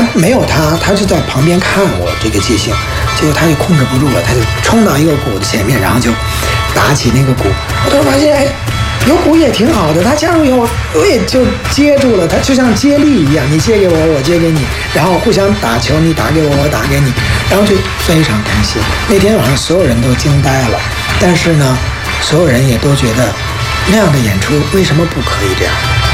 来没有他，他就在旁边看我这个即兴，结果他就控制不住了，他就冲到一个鼓的前面，然后就打起那个鼓。我突然发现，哎，有鼓也挺好的。他加入以后，我也就接住了，他就像接力一样，你接给我，我接给你，然后互相打球，你打给我，我打给你，然后就非常开心。那天晚上所有人都惊呆了，但是呢，所有人也都觉得那样的演出为什么不可以这样？